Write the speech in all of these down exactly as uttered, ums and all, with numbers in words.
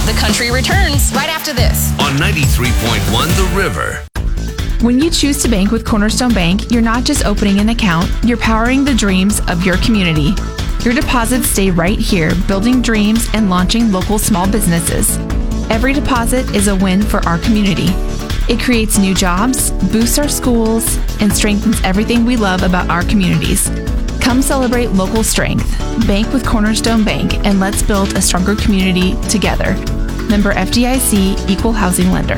The Country returns right after this. On ninety-three point one The River. When you choose to bank with Cornerstone Bank, you're not just opening an account, you're powering the dreams of your community. Your deposits stay right here, building dreams and launching local small businesses. Every deposit is a win for our community. It creates new jobs, boosts our schools, and strengthens everything we love about our communities. Come celebrate local strength. Bank with Cornerstone Bank, and let's build a stronger community together. Member F D I C, Equal Housing Lender.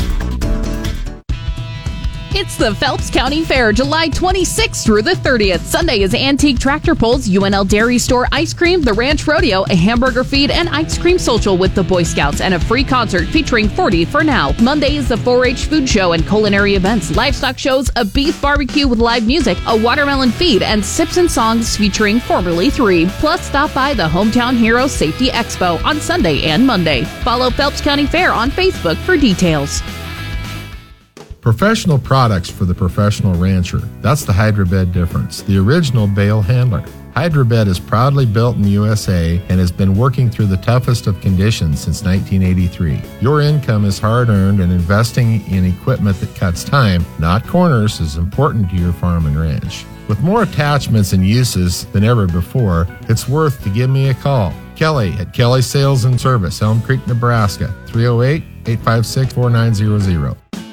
It's the Phelps County Fair, July twenty-sixth through the thirtieth. Sunday is antique tractor pulls, U N L Dairy Store ice cream, the Ranch Rodeo, a hamburger feed, and ice cream social with the Boy Scouts, and a free concert featuring forty for Now. Monday is the four H food show and culinary events, livestock shows, a beef barbecue with live music, a watermelon feed, and sips and songs featuring Formerly Three. Plus, stop by the Hometown Heroes Safety Expo on Sunday and Monday. Follow Phelps County Fair on Facebook for details. Professional products for the professional rancher. That's the Hydrobed difference, the original bale handler. Hydrobed is proudly built in the U S A and has been working through the toughest of conditions since nineteen eighty-three. Your income is hard-earned, and investing in equipment that cuts time, not corners, is important to your farm and ranch. With more attachments and uses than ever before, it's worth to give me a call. Kelly at Kelly Sales and Service, Elm Creek, Nebraska, three oh eight, eight five six, four nine zero zero.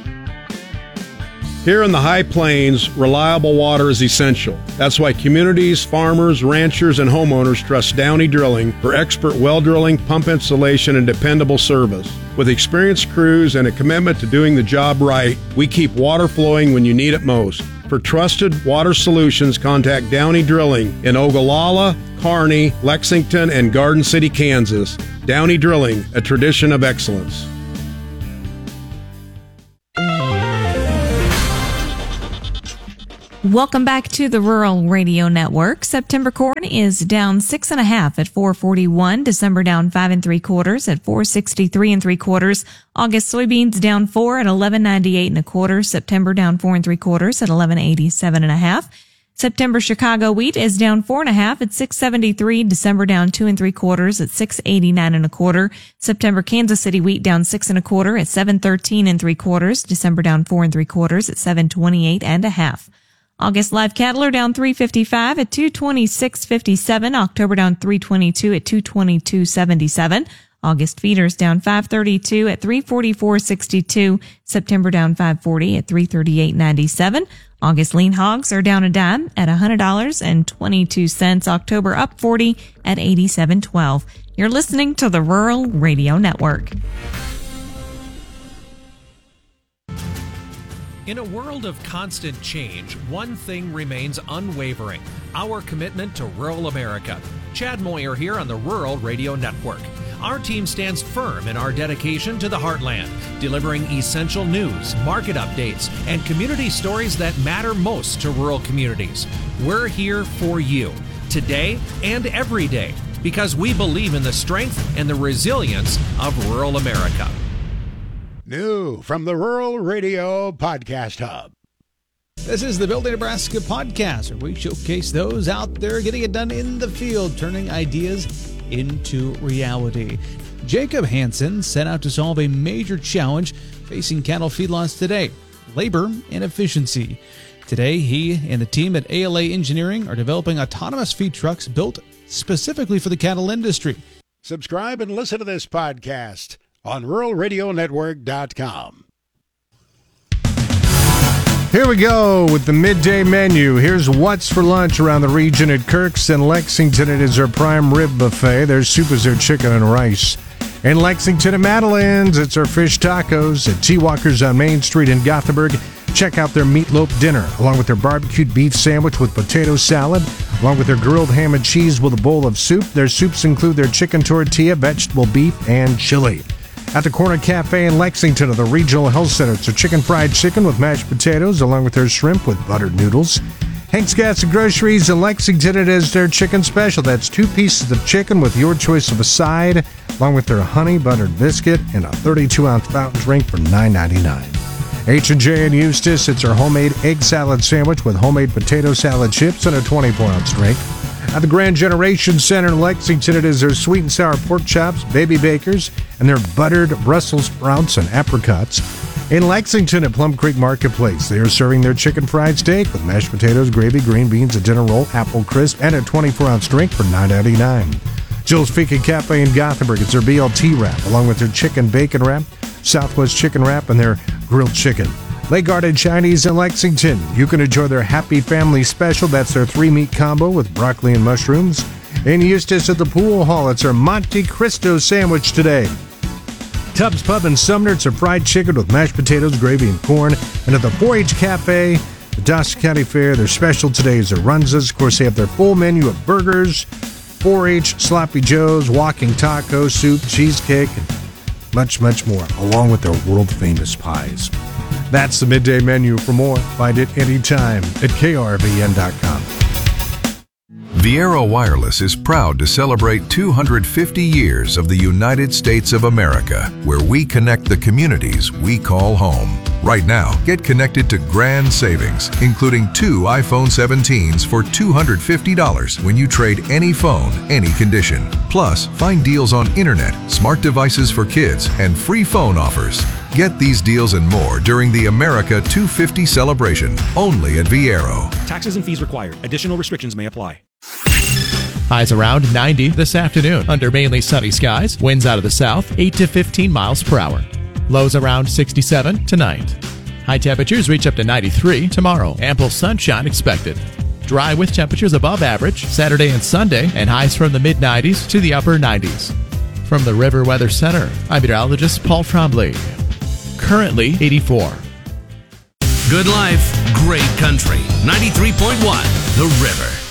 Here in the High Plains, reliable water is essential. That's why communities, farmers, ranchers, and homeowners trust Downey Drilling for expert well drilling, pump installation, and dependable service. With experienced crews and a commitment to doing the job right, we keep water flowing when you need it most. For trusted water solutions, contact Downey Drilling in Ogallala, Kearney, Lexington, and Garden City, Kansas. Downey Drilling, a tradition of excellence. Welcome back to the Rural Radio Network. September corn is down six and a half at four forty-one. December down five and three quarters at four sixty-three and three quarters. August soybeans down four at eleven ninety-eight and a quarter. September down four and three quarters at eleven eighty-seven and a half. September Chicago wheat is down four and a half at six seventy-three. December down two and three quarters at six eighty-nine and a quarter. September Kansas City wheat down six and a quarter at seven thirteen and three quarters. December down four and three quarters at seven twenty-eight and a half. August live cattle are down three fifty-five at two twenty-six fifty-seven. October down three twenty-two at two twenty-two seventy-seven. August feeders down five thirty-two at three forty-four sixty-two. September down five forty at three thirty-eight ninety-seven. August lean hogs are down a dime at one hundred dollars and twenty-two cents. October up forty at eighty-seven twelve. You're listening to the Rural Radio Network. In a world of constant change, one thing remains unwavering: our commitment to rural America. Chad Moyer here on the Rural Radio Network. Our team stands firm in our dedication to the heartland, delivering essential news, market updates, and community stories that matter most to rural communities. We're here for you, today and every day, because we believe in the strength and the resilience of rural America. New from the Rural Radio Podcast Hub. This is the Building Nebraska podcast, where we showcase those out there getting it done in the field, turning ideas into reality. Jacob Hansen set out to solve a major challenge facing cattle feedlots today: labor and efficiency. Today, he and the team at A L A Engineering are developing autonomous feed trucks built specifically for the cattle industry. Subscribe and listen to this podcast on rural radio network dot com. Here we go with the midday menu. Here's what's for lunch around the region at Kirk's and Lexington. It is their prime rib buffet. Their soup is their chicken and rice. In Lexington and Madeline's, it's our fish tacos. At T. Walker's on Main Street in Gothenburg, check out their meatloaf dinner, along with their barbecued beef sandwich with potato salad, along with their grilled ham and cheese with a bowl of soup. Their soups include their chicken tortilla, vegetable beef, and chili. At the Corner Cafe in Lexington of the Regional Health Center, it's a chicken fried chicken with mashed potatoes, along with their shrimp with buttered noodles. Hank's Gas and Groceries in Lexington, it is their chicken special. That's two pieces of chicken with your choice of a side, along with their honey buttered biscuit and a thirty-two ounce fountain drink for nine ninety-nine. H and J in Eustis, it's our homemade egg salad sandwich with homemade potato salad chips and a twenty-four ounce drink. At the Grand Generation Center in Lexington, it is their sweet and sour pork chops, baby bakers, and their buttered Brussels sprouts and apricots. In Lexington at Plum Creek Marketplace, they are serving their chicken fried steak with mashed potatoes, gravy, green beans, a dinner roll, apple crisp, and a twenty-four ounce drink for nine ninety-nine. Jill's Fika Cafe in Gothenburg, it's their B L T wrap, along with their chicken bacon wrap, Southwest chicken wrap, and their grilled chicken. Lake Garden Chinese in Lexington, you can enjoy their Happy Family Special. That's their three-meat combo with broccoli and mushrooms. In Eustis at the Pool Hall, it's their Monte Cristo sandwich today. Tubbs Pub in Sumner, it's a fried chicken with mashed potatoes, gravy, and corn. And at the four H Cafe, the Dawson County Fair, their special today is their Runzas. Of course, they have their full menu of burgers, four H Sloppy Joes, walking taco, soup, cheesecake, and much, much more, along with their world-famous pies. That's the midday menu. For more, find it anytime at K R V N dot com. Viero Wireless is proud to celebrate two hundred fifty years of the United States of America, where we connect the communities we call home. Right now, get connected to grand savings, including two iPhone seventeens for two hundred fifty dollars when you trade any phone, any condition. Plus, find deals on internet, smart devices for kids, and free phone offers. Get these deals and more during the America two fifty celebration, only at Viero. Taxes and fees required. Additional restrictions may apply. Highs around ninety this afternoon under mainly sunny skies. Winds out of the south, eight to fifteen miles per hour. Lows around sixty-seven tonight. High temperatures reach up to ninety-three tomorrow. Ample sunshine expected. Dry with temperatures above average Saturday and Sunday, and highs from the mid nineties to the upper nineties. From the River Weather Center, I'm meteorologist Paul Trombley. Currently eighty-four. Good life, great country. ninety-three point one The River.